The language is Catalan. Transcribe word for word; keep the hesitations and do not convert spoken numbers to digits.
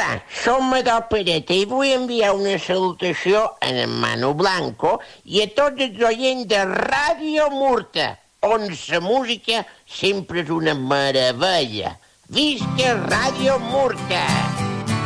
Hola, som Madó Pereta i vull enviar una salutació a en Manu Blanco i a tots els oients de Ràdio Murta, on la música sempre és una meravella. Visca Ràdio Murta!